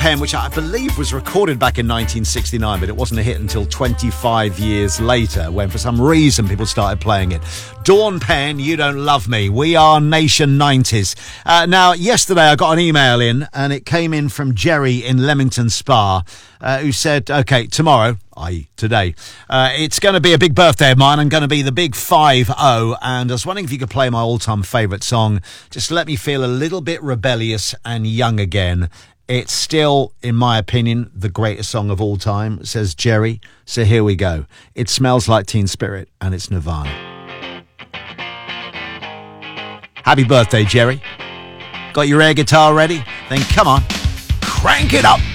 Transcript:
Penn, which I believe was recorded back in 1969, but it wasn't a hit until 25 years later, when for some reason people started playing it. Dawn Penn, You Don't Love Me. We are Nation 90s. Now, yesterday I got an email in, and it came in from Jerry in Leamington Spa, who said, okay, tomorrow, i.e. today, it's going to be a big birthday of mine. I'm going to be the big 5-0, and I was wondering if you could play my all-time favourite song. Just let me feel a little bit rebellious and young again. It's still, in my opinion, the greatest song of all time, says Jerry. So here we go. It Smells Like Teen Spirit, and it's Nirvana. Happy birthday, Jerry. Got your air guitar ready? Then come on, crank it up.